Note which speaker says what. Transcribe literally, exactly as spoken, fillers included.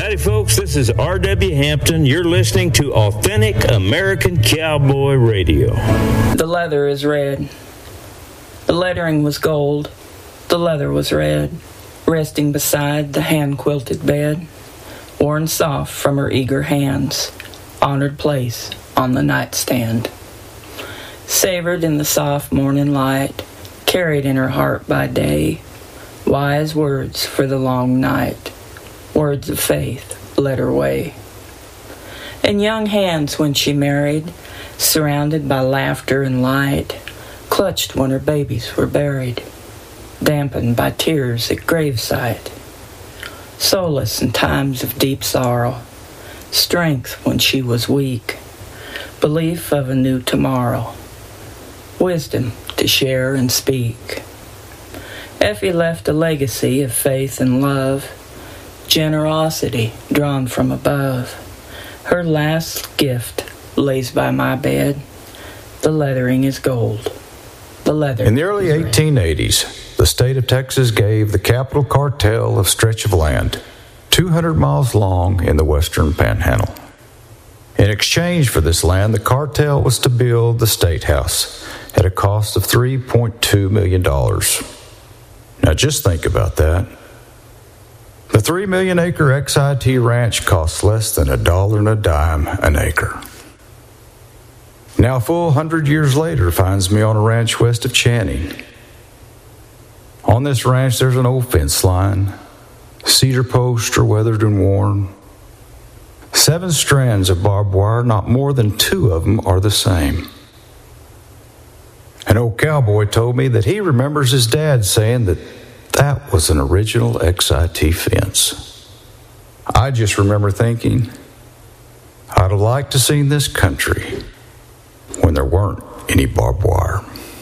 Speaker 1: Howdy, folks. This is R W Hampton. You're listening to Authentic American Cowboy Radio.
Speaker 2: The leather is red. The lettering was gold. The leather was red. Resting beside the hand-quilted bed, worn soft from her eager hands, honored place on the nightstand. Savored in the soft morning light, carried in her heart by day, wise words for the long night. Words of faith led her way. And young hands when she married, surrounded by laughter and light, clutched when her babies were buried, dampened by tears at graveside. Solace in times of deep sorrow, strength when she was weak, belief of a new tomorrow, wisdom to share and speak. Effie left a legacy of faith and love, generosity drawn from above. Her last gift lays by my bed. The leathering is gold. The leather.
Speaker 3: In the early eighteen eighties, the state of Texas gave the Capital Cartel a stretch of land, two hundred miles long in the western panhandle. In exchange for this land, the cartel was to build the State House at a cost of three point two million dollars. Now just think about that. The three million acre X I T ranch costs less than a dollar and a dime an acre. Now a full hundred years later finds me on a ranch west of Channing. On this ranch there's an old fence line. Cedar posts are weathered and worn. Seven strands of barbed wire, not more than two of them are the same. An old cowboy told me that he remembers his dad saying that that was an original X I T fence. I just remember thinking, I'd have liked to see this country when there weren't any barbed wire.